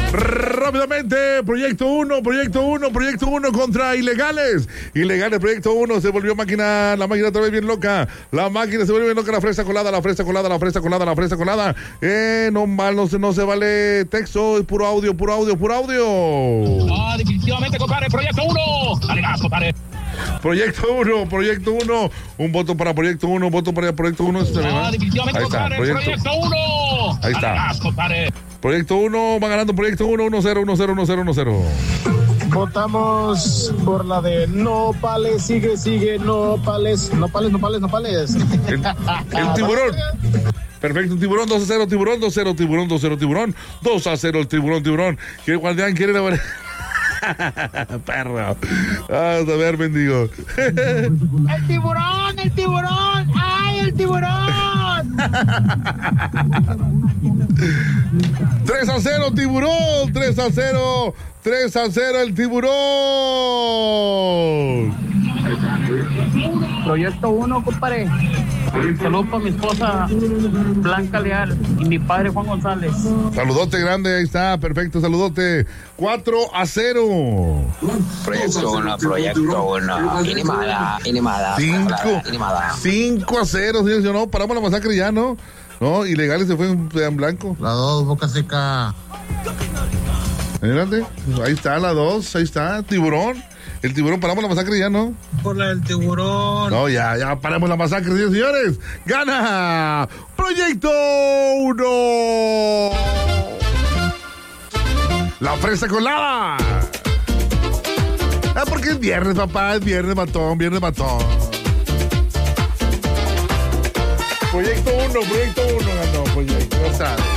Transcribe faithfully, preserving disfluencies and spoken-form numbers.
Rápidamente, Proyecto uno, Proyecto uno, Proyecto uno contra Ilegales. Ilegales, Proyecto uno, se volvió máquina, la máquina otra vez bien loca. La máquina se volvió bien loca, la fresa colada, la fresa colada, la fresa colada, la fresa colada. Eh, no mal, no se, no se vale texto, es puro audio, puro audio, puro audio. Ah, definitivamente, compadre, Proyecto uno. Dale gas, compadre. Proyecto uno, Proyecto uno, un voto para Proyecto uno, un voto para Proyecto uno. Ah, definitivamente, ahí está, compadre, Proyecto, Proyecto uno. ahí está. Dale gas, compadre. Proyecto uno, va ganando Proyecto uno, uno cero, uno cero, uno cero, uno cero. Votamos por la de Nopales, sigue, sigue, Nopales, Nopales, Nopales, Nopales. El, el tiburón. Perfecto, tiburón dos a cero, tiburón dos a cero, tiburón dos a cero, tiburón dos a cero, el tiburón, tiburón. Que el guardián quiere la perro. Ah, a ver, mendigo. El tiburón, el tiburón, ay, el tiburón. tres a cero, tiburón, tres a cero, tres a cero, el tiburón. Proyecto uno, compadre. Saludos para mi esposa Blanca Leal y mi padre Juan González. Saludote grande, ahí está, perfecto, saludote. cuatro a cero. Proyecto uno, Proyecto uno. Inimada, inimada. cinco a cero, señores. Yo no, paramos la masacre ya, ¿no? No, Ilegales se fue en, en blanco. La dos, Boca Seca. Adelante, ahí está la dos, ahí está, tiburón. El tiburón, paramos la masacre ya, ¿no? Por la del tiburón. No, ya, ya paramos la masacre, señores, señores. ¡Gana! ¡Proyecto uno! ¡La fresa colada! Ah, porque es viernes, papá, es viernes matón, viernes matón. Proyecto uno, Proyecto uno ganó, Proyecto, no sabes.